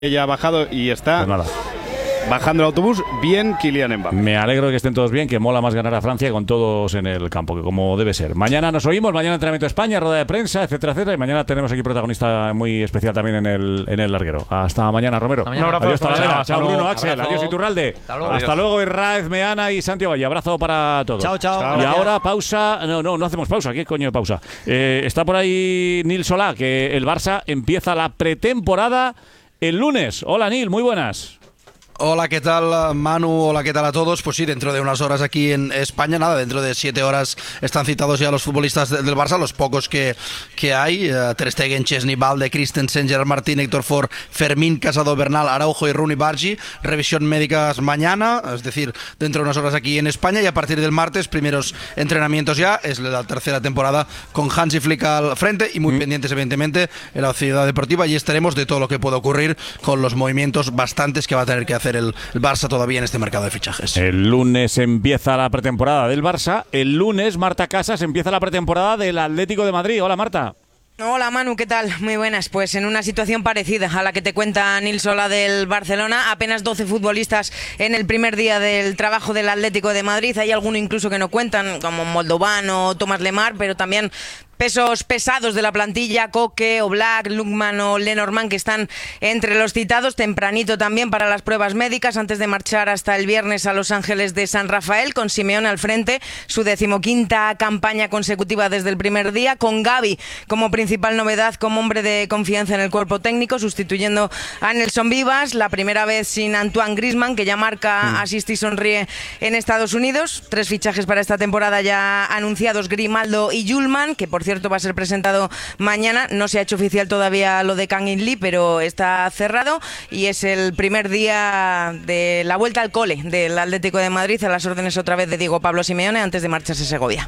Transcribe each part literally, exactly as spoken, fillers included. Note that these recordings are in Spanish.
Ella ha bajado y está pues nada. bajando el autobús. Bien, Kylian Mbappé. Me alegro de que estén todos bien, que mola más ganar a Francia con todos en el campo, que como debe ser. Mañana nos oímos, mañana entrenamiento de España, rueda de prensa, etcétera, etcétera. Y mañana tenemos aquí protagonista muy especial también en el, en el larguero. Hasta mañana, Romero. Hasta mañana. Adiós, Talavera. Chao, Bruno, Abrazo. Axel. Adiós, Iturralde. Hasta luego. Hasta luego, Irraez, Meana y Santiago. Y abrazo para todos. Chao, chao. Y Gracias. ahora pausa. No, no, no hacemos pausa. ¿Qué coño de pausa? Eh, está por ahí Nil Solá, que el Barça empieza la pretemporada el lunes. Hola, Nil, muy buenas. Hola, ¿qué tal, Manu? Hola, ¿qué tal a todos? Pues sí, dentro de unas horas aquí en España, nada, dentro de siete horas están citados ya los futbolistas de, del Barça, los pocos que, que hay, uh, Ter Stegen, Chesney, Balde, Christensen, Gerard Martín, Héctor Ford, Fermín, Casado, Bernal, Araujo y Rooney Bargi. Revisión médicas mañana, es decir, dentro de unas horas aquí en España, y a partir del martes, primeros entrenamientos ya, es la tercera temporada con Hansi Flick al frente y muy mm. pendientes, evidentemente, en la Ciudad Deportiva, y estaremos de todo lo que pueda ocurrir con los movimientos bastantes que va a tener que hacer El, el Barça todavía en este mercado de fichajes. El lunes empieza la pretemporada del Barça. El lunes, Marta Casas, empieza la pretemporada del Atlético de Madrid. Hola, Marta. Hola, Manu, ¿qué tal? Muy buenas. Pues en una situación parecida a la que te cuenta Nil Solá del Barcelona, apenas doce futbolistas en el primer día del trabajo del Atlético de Madrid. Hay alguno incluso que no cuentan, como Moldovano, Tomás Lemar, pero también pesos pesados de la plantilla, Coque, Oblak, Lukman o Lenormand, que están entre los citados. Tempranito también para las pruebas médicas, antes de marchar hasta el viernes a Los Ángeles de San Rafael, con Simeone al frente, su decimoquinta campaña consecutiva desde el primer día, con Gavi como principal novedad, como hombre de confianza en el cuerpo técnico, sustituyendo a Nelson Vivas, la primera vez sin Antoine Griezmann, que ya marca, mm. asiste y sonríe en Estados Unidos. Tres fichajes para esta temporada ya anunciados: Grimaldo y Yulman, que por cierto va a ser presentado mañana. No se ha hecho oficial todavía lo de Kang-in Lee, pero está cerrado, y es el primer día de la vuelta al cole del Atlético de Madrid, a las órdenes otra vez de Diego Pablo Simeone, antes de marcharse a Segovia.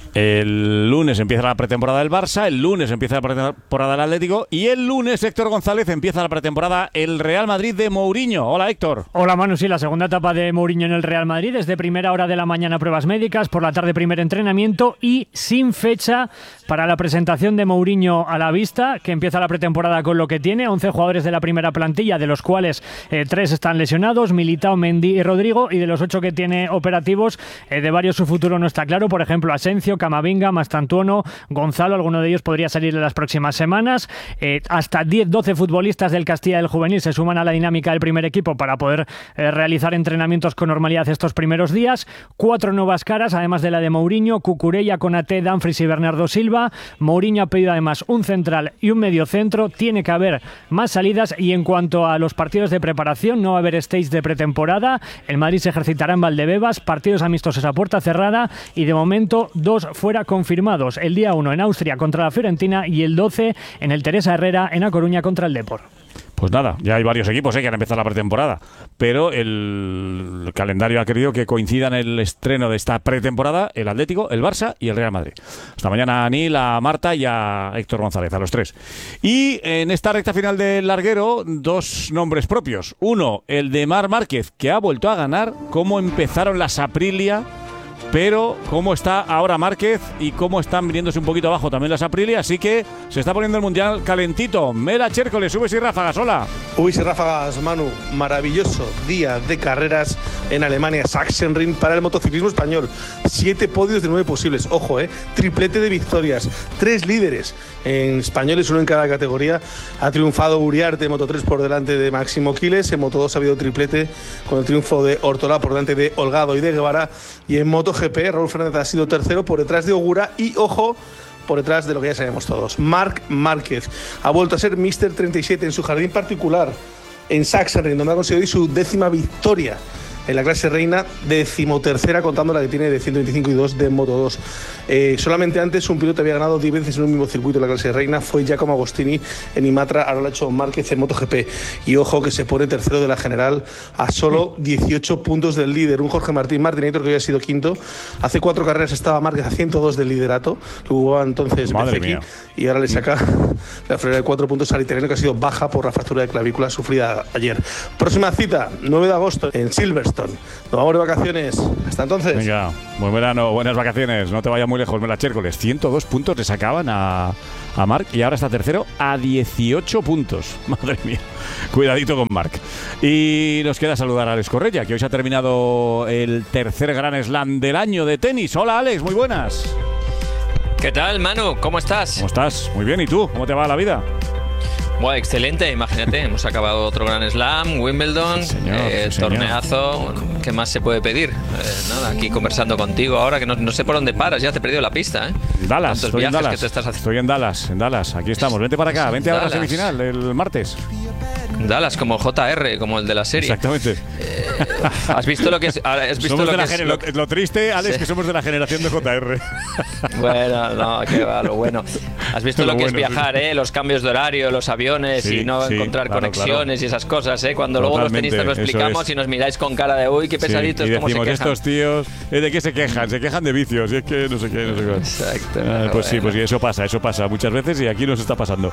El lunes empieza la pretemporada del Barça, el lunes empieza la pretemporada del Atlético, y el lunes, Héctor González, empieza la pretemporada el Real Madrid de Mourinho. Hola, Héctor. Hola, Manu. Sí, la segunda etapa de Mourinho en el Real Madrid, desde primera hora de la mañana pruebas médicas, por la tarde primer entrenamiento, y sin fecha para la presentación de Mourinho a la vista, que empieza la pretemporada con lo que tiene: once jugadores de la primera plantilla, de los cuales eh, tres están lesionados, Militao, Mendy y Rodrigo, y de los ocho que tiene operativos, eh, de varios su futuro no está claro. Por ejemplo, Asensio, Camavinga, Mastantuono, Gonzalo, alguno de ellos podría salir en las próximas semanas. Eh, hasta diez doce futbolistas del Castilla del Juvenil se suman a la dinámica del primer equipo para poder eh, realizar entrenamientos con normalidad estos primeros días. Cuatro nuevas caras, además de la de Mourinho: Cucurella, Konaté, Dumfries y Bernardo Silva. Mourinho ha pedido además un central y un mediocentro. Tiene que haber más salidas, y en cuanto a los partidos de preparación, no va a haber stage de pretemporada. El Madrid se ejercitará en Valdebebas, partidos amistosos a puerta cerrada, y de momento dos fuera confirmados: el día uno en Austria contra la Fiorentina, y el doce en el Teresa Herrera en A Coruña contra el Depor. Pues nada, ya hay varios equipos eh, que han empezado la pretemporada, pero el calendario ha querido que coincidan el estreno de esta pretemporada el Atlético, el Barça y el Real Madrid. Hasta mañana a Nil, a Marta y a Héctor González, a los tres. Y en esta recta final del larguero, dos nombres propios. Uno, el de Marc Márquez, que ha vuelto a ganar. Cómo empezaron las Aprilia, pero cómo está ahora Márquez y cómo están viniéndose un poquito abajo también las Aprilia, así que se está poniendo el Mundial calentito. Mela Chércoles, subes y ráfagas, hola. Subes y ráfagas, Manu. Maravilloso día de carreras en Alemania, Sachsenring, para el motociclismo español. Siete podios de nueve posibles, ojo, eh, triplete de victorias, tres líderes en españoles, uno en cada categoría. Ha triunfado Uriarte en Moto tres por delante de Máximo Quiles, en Moto dos ha habido triplete con el triunfo de Ortolá por delante de Holgado y de Guevara, y en Moto G P Raúl Fernández ha sido tercero por detrás de Ogura, y ojo, por detrás de lo que ya sabemos todos, Marc Márquez ha vuelto a ser míster treinta y siete en su jardín particular en Sachsenring, donde ha conseguido su décima victoria en la clase reina, decimotercera contando la que tiene de ciento veinticinco y dos de Moto dos. Eh, solamente antes un piloto había ganado diez veces en un mismo circuito en la clase reina, fue Giacomo Agostini en Imatra, ahora lo ha hecho Márquez en MotoGP. Y ojo que se pone tercero de la general a solo dieciocho puntos del líder, un Jorge Martín Martinator que había sido quinto. Hace cuatro carreras estaba Márquez a ciento dos del liderato, lo jugaba entonces Bezeki, y ahora le saca la frena de cuatro puntos al italiano, que ha sido baja por la fractura de clavícula sufrida ayer. Próxima cita, nueve de agosto en Silverstone. Wimbledon. Nos vamos de vacaciones. Hasta entonces. Venga, buen verano, buenas vacaciones. No te vayas muy lejos, Mela Chércoles. ciento dos puntos le sacaban a, a Marc y ahora está tercero a dieciocho puntos. Madre mía. Cuidadito con Marc. Y nos queda saludar a Alex Correia, que hoy se ha terminado el tercer Grand Slam del año de tenis. Hola, Alex, muy buenas. ¿Qué tal, Manu? ¿Cómo estás? ¿Cómo estás? Muy bien, ¿y tú? ¿Cómo te va la vida? Bueno, excelente, imagínate, hemos acabado otro Grand Slam, Wimbledon, sí, señor, eh, sí, señor. torneazo, ¿qué más se puede pedir? Eh, nada, aquí conversando contigo ahora, que no, no sé por dónde paras, ya te he perdido la pista, ¿eh? Dallas, Tantos estoy en viajes Dallas, que te estás haciendo. estoy en Dallas, en Dallas, aquí estamos, vente para acá, vente a la Dallas. semifinal el martes. Dallas, como el J R, como el de la serie. Exactamente. Eh, ¿Has visto lo que es? ¿Has visto Somos lo de que la es? gener- Lo- lo, lo triste, Alex, Sí. que somos de la generación de J R. Bueno, no, que va, lo bueno. ¿Has visto Lo lo, que bueno, es viajar, sí. eh? Los cambios de horario, los aviones Sí, y no sí, encontrar claro, conexiones claro. y esas cosas, eh? Cuando luego los Totalmente, tenistas lo eso explicamos es. y nos miráis con cara de uy, qué pesaditos, Sí, y cómo se decimos, quejan. estos tíos, ¿eh, ¿de qué se quejan? Se quejan de vicios, y es que no sé qué, no sé qué. Exacto. Ah, pues sí, Bueno. pues sí, eso pasa, eso pasa muchas veces y aquí nos está pasando.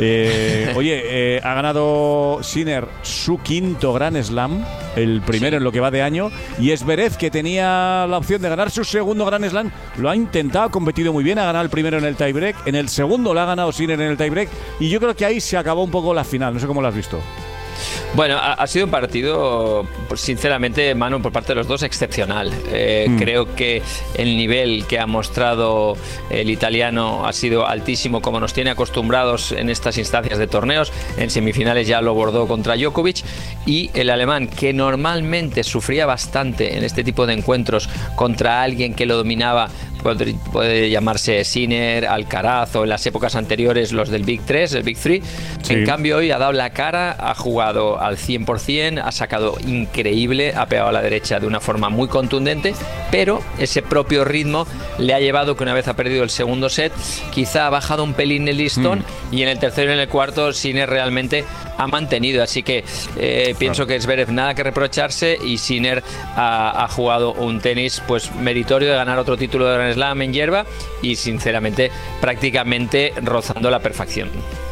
Eh, oye, eh, ha ganado Sinner su quinto Grand Slam, el primero en lo que va de año, y Zverev, que tenía la opción de ganar su segundo Grand Slam, lo ha intentado, ha competido muy bien, ha ganado el primero en el tiebreak, en el segundo lo ha ganado Sinner en el tiebreak, y yo creo que ahí se acabó un poco la final, no sé cómo lo has visto. Bueno, ha, ha sido un partido, pues, sinceramente, Manu, por parte de los dos, excepcional. Eh, Mm. Creo que el nivel que ha mostrado el italiano ha sido altísimo, como nos tiene acostumbrados en estas instancias de torneos. En semifinales ya lo bordó contra Djokovic. Y el alemán, que normalmente sufría bastante en este tipo de encuentros contra alguien que lo dominaba, puede, puede llamarse Sinner, Alcaraz o en las épocas anteriores los del Big tres, el Big tres. Sí. En cambio, hoy ha dado la cara, ha jugado al cien por ciento, ha sacado increíble, ha pegado a la derecha de una forma muy contundente, pero ese propio ritmo le ha llevado que una vez ha perdido el segundo set, quizá ha bajado un pelín el listón Mm. y en el tercero y en el cuarto Sinner realmente ha mantenido. Así que eh, pienso que Zverev nada que reprocharse y Sinner ha, ha jugado un tenis pues meritorio de ganar otro título de Grand Slam en hierba y sinceramente prácticamente rozando la perfección.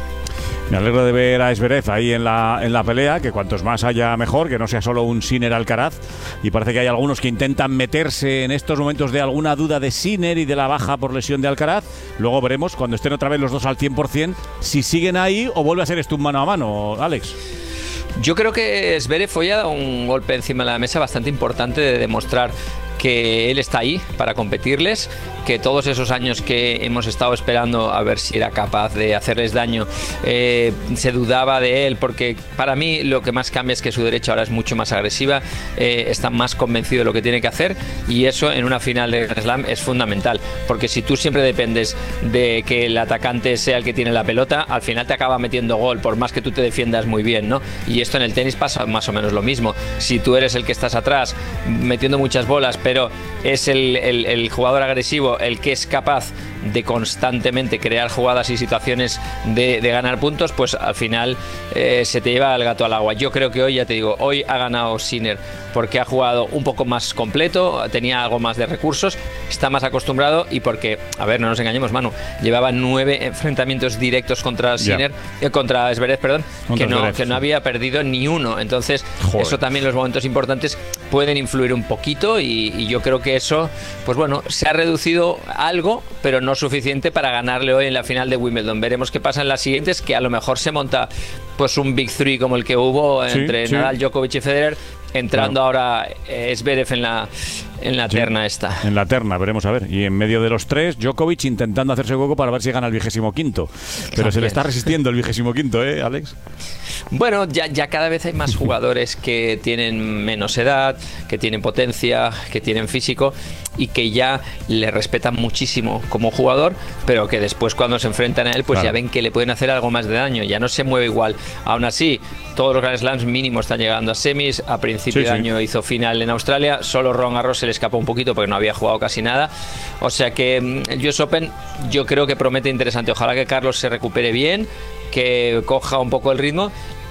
Me alegro de ver a Zverev ahí en la, en la pelea, que cuantos más haya mejor, que no sea solo un Sinner Alcaraz. Y parece que hay algunos que intentan meterse en estos momentos de alguna duda de Sinner y de la baja por lesión de Alcaraz. Luego veremos, cuando estén otra vez los dos al cien por ciento, si siguen ahí o vuelve a ser esto un mano a mano, Alex. Yo creo que Zverev hoy ha dado un golpe encima de la mesa bastante importante de demostrar que él está ahí para competirles, que todos esos años que hemos estado esperando a ver si era capaz de hacerles daño, eh, se dudaba de él, porque para mí lo que más cambia es que su derecha ahora es mucho más agresiva, eh, está más convencido de lo que tiene que hacer y eso en una final de Grand Slam es fundamental, porque si tú siempre dependes de que el atacante sea el que tiene la pelota, al final te acaba metiendo gol, por más que tú te defiendas muy bien, ¿no? Y esto en el tenis pasa más o menos lo mismo. Si tú eres el que estás atrás metiendo muchas bolas, pero es el, el, el jugador agresivo el que es capaz de constantemente crear jugadas y situaciones de, de ganar puntos, pues al final eh, se te lleva el gato al agua. Yo creo que hoy, ya te digo, hoy ha ganado Sinner porque ha jugado un poco más completo, tenía algo más de recursos, está más acostumbrado y porque, a ver, no nos engañemos, Manu, llevaba nueve enfrentamientos directos contra Sinner, eh, contra Zverev, perdón, Contra que no, Zverev, que no sí. había perdido ni uno. Entonces, Joder. eso también, los momentos importantes pueden influir un poquito y, y yo creo que eso, pues bueno, se ha reducido algo, pero no suficiente para ganarle hoy en la final de Wimbledon. Veremos qué pasa en las siguientes, que a lo mejor se monta pues un Big Three como el que hubo Sí, entre sí. Nadal, Djokovic y Federer, entrando Claro. ahora eh, Zverev en la, en la Sí. terna esta. En la terna, veremos a ver. Y en medio de los tres, Djokovic intentando hacerse hueco para ver si gana el vigésimo quinto. Pero se le está resistiendo el vigésimo quinto, ¿eh, Alex? Bueno, ya, ya cada vez hay más jugadores que tienen menos edad, que tienen potencia, que tienen físico y que ya le respetan muchísimo como jugador, pero que después cuando se enfrentan a él, pues Claro. ya ven que le pueden hacer algo más de daño, ya no se mueve igual. Aún así, todos los Grand Slams mínimo están llegando a semis, a principio Sí, de sí. año hizo final en Australia, solo Roland Garros se le escapó un poquito porque no había jugado casi nada, o sea que mm, el U S Open yo creo que promete interesante, ojalá que Carlos se recupere bien, que coja un poco el ritmo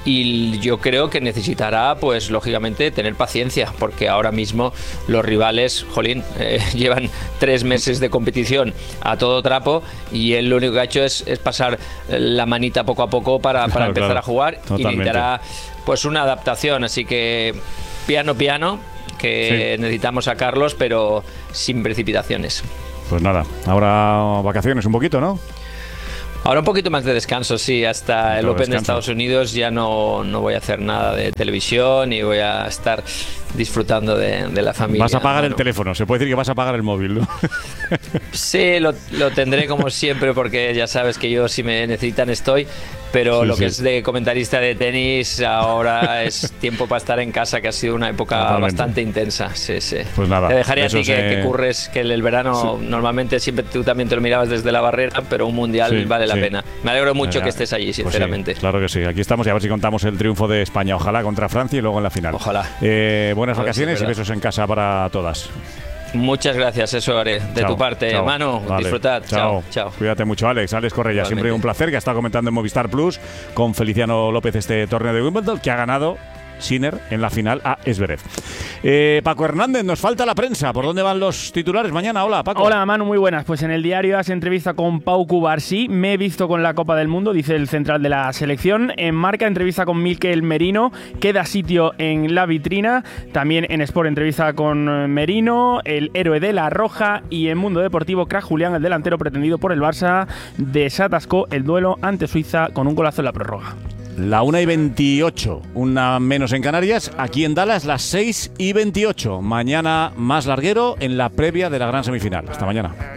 y yo creo que necesitará, pues lógicamente, tener paciencia, porque ahora mismo los rivales, jolín, eh, llevan tres meses de competición a todo trapo y él lo único que ha hecho es, es pasar la manita poco a poco para, para Claro, empezar claro. a jugar Totalmente. y necesitará pues una adaptación, así que piano piano, que sí. necesitamos sacarlos, pero sin precipitaciones. Pues nada, ahora vacaciones un poquito, ¿no? Ahora un poquito más de descanso, sí, hasta el Open descanso. de Estados Unidos ya no, no voy a hacer nada de televisión y voy a estar disfrutando de, de la familia. Vas a apagar bueno. el teléfono, se puede decir que vas a apagar el móvil, ¿no? Sí, lo, lo tendré como siempre porque ya sabes que yo si me necesitan estoy, pero sí, lo sí. que es de comentarista de tenis ahora es tiempo para estar en casa, que ha sido una época Totalmente. bastante intensa. Sí, sí. Pues nada, te dejaría a eso ti que, se- que curres, que el, el verano Sí. normalmente siempre tú también te lo mirabas desde la barrera, pero un mundial Sí, vale la sí. pena. Me alegro mucho Venga, que estés allí, pues sí, sinceramente. claro que sí, aquí estamos y a ver si contamos el triunfo de España, ojalá contra Francia y luego en la final. Ojalá. Eh, buenas A ver si es vacaciones y verdad. besos en casa para todas. Muchas gracias, eso haré. De Chao, tu parte, chao. Manu, Vale, disfrutad. Chao, chao. Cuídate mucho, Alex. Alex Correia, Igualmente. siempre un placer, que ha estado comentando en Movistar Plus con Feliciano López este torneo de Wimbledon, que ha ganado Sinner en la final a Zverev. Eh, Paco Hernández, nos falta la prensa. ¿Por dónde van los titulares mañana? Hola, Paco. Hola, Manu, muy buenas. Pues en el diario hace entrevista con Pau Cubarsí. Me he visto con la Copa del Mundo, dice el central de la selección. En Marca, entrevista con Mikel Merino. Queda sitio en la vitrina. También en Sport, entrevista con Merino, el héroe de la Roja. Y en Mundo Deportivo, Craig Julián, el delantero pretendido por el Barça, desatascó el duelo ante Suiza con un golazo en la prórroga. La una y veintiocho, una menos en Canarias. Aquí en Dallas, las seis y veintiocho. Mañana más larguero en la previa de la gran semifinal. Hasta mañana.